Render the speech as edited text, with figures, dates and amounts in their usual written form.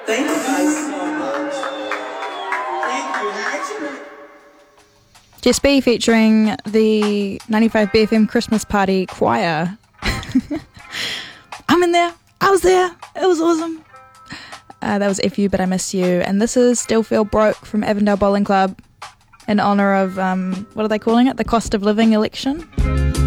Thank you guys so much. Thank you. Actually, Jess B featuring the 95 BFM Christmas Party Choir. I'm in there. I was there. It was awesome. That was F You But I Miss You. And this is Still Feel Broke from Avondale Bowling Club in honour of, what are they calling it? The cost of living election.